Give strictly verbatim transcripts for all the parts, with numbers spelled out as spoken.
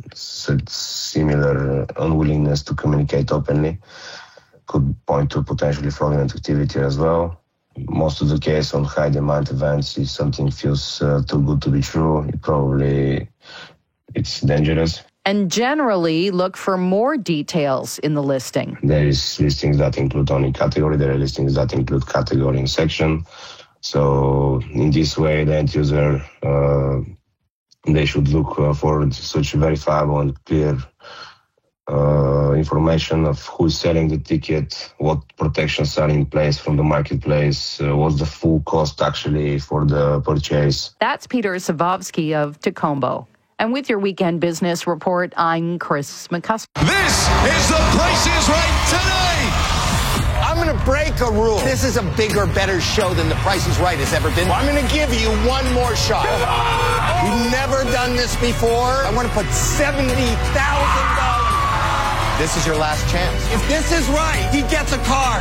such similar unwillingness to communicate openly could point to potentially fraudulent activity as well. Most of the case on high demand events, if something feels uh, too good to be true, it probably it's dangerous. And generally look for more details in the listing. There is listings that include only category, there are listings that include category and section. So in this way, the end user, uh, they should look uh, for such verifiable and clear uh, information of who is selling the ticket, what protections are in place from the marketplace, uh, what's the full cost actually for the purchase. That's Peter Savovsky of Tacombo. And with your Weekend Business Report, I'm Chris McCusker. This is The Price is Right tonight. I'm going to break a rule. This is a bigger, better show than The Price is Right has ever been. I'm going to give you one more shot. We've never done this before. I want to put seventy thousand dollars. This is your last chance. If this is right, he gets a car.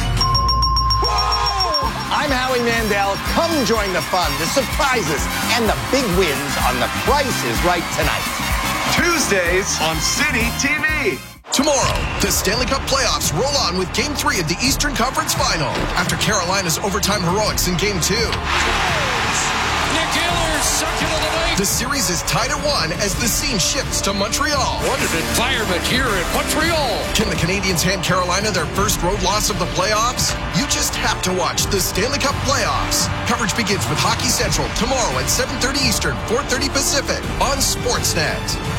I'm Howie Mandel. Come join the fun, the surprises, and the big wins on The Price is Right tonight. Tuesdays on City T V. Tomorrow, the Stanley Cup playoffs roll on with Game three of the Eastern Conference Final after Carolina's overtime heroics in Game two. Nick Ehlers, second of the night. The series is tied at one as the scene shifts to Montreal. What an environment here in Montreal. Can the Canadiens hand Carolina their first road loss of the playoffs? You just have to watch the Stanley Cup playoffs. Coverage begins with Hockey Central tomorrow at seven thirty Eastern, four thirty Pacific on Sportsnet.